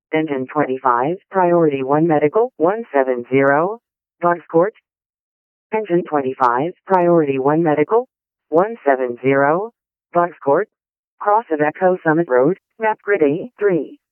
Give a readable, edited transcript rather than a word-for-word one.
Engine 25, Priority 1 Medical, 170, Box Court. Engine 25, Priority 1 Medical, 170, Box Court. Cross of Echo Summit Road, Map Grid A3.